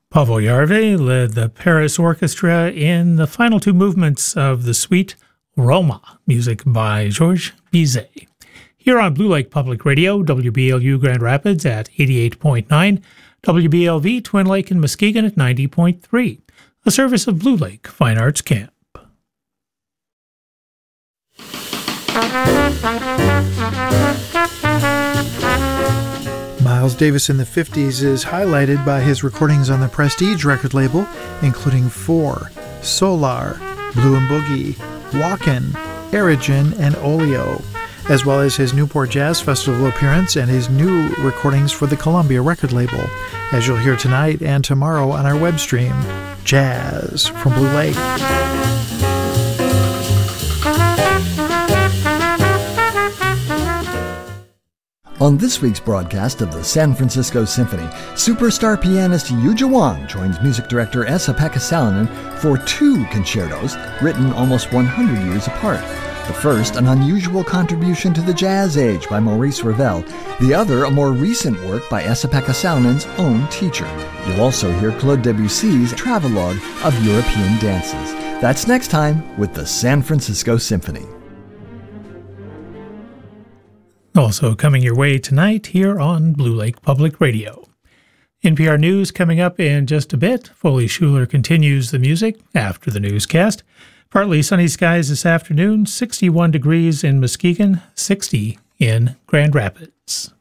Pavel Yarve led the Paris Orchestra in the final two movements of the suite Roma, music by Georges Bizet. Here on Blue Lake Public Radio, WBLU Grand Rapids at 88.9, WBLV Twin Lake and Muskegon at 90.3, a service of Blue Lake Fine Arts Camp. Miles Davis in the 50s is highlighted by his recordings on the Prestige record label, including Four, Solar, Blue and Boogie, Walkin', Erigen, and Oleo, as well as his Newport Jazz Festival appearance and his new recordings for the Columbia record label, as you'll hear tonight and tomorrow on our web stream, Jazz from Blue Lake. On this week's broadcast of the San Francisco Symphony, superstar pianist Yuja Wang joins music director Esa-Pekka Salonen for two concertos written almost 100 years apart. The first, an unusual contribution to the jazz age by Maurice Ravel. The other, a more recent work by Esa-Pekka Salonen's own teacher. You'll also hear Claude Debussy's travelogue of European dances. That's next time with the San Francisco Symphony. Also coming your way tonight here on Blue Lake Public Radio. NPR News coming up in just a bit. Foley Schuler continues the music after the newscast. Partly sunny skies this afternoon, 61 degrees in Muskegon, 60 in Grand Rapids.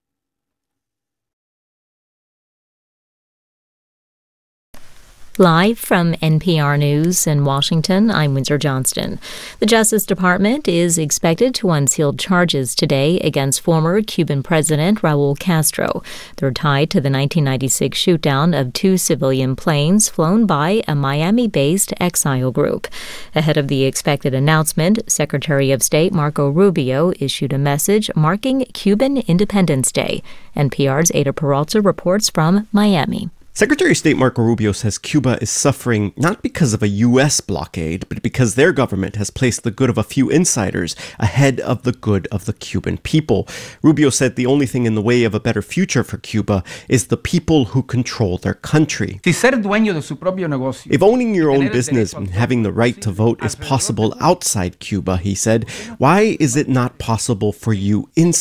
Live from NPR News in Washington, I'm Windsor Johnston. The Justice Department is expected to unseal charges today against former Cuban President Raul Castro. They're tied to the 1996 shootdown of two civilian planes flown by a Miami-based exile group. Ahead of the expected announcement, Secretary of State Marco Rubio issued a message marking Cuban Independence Day. NPR's Ada Peralta reports from Miami. Secretary of State Marco Rubio says Cuba is suffering not because of a U.S. blockade, but because their government has placed the good of a few insiders ahead of the good of the Cuban people. Rubio said the only thing in the way of a better future for Cuba is the people who control their country. If owning your own business and having the right to vote is possible outside Cuba, he said, why is it not possible for you inside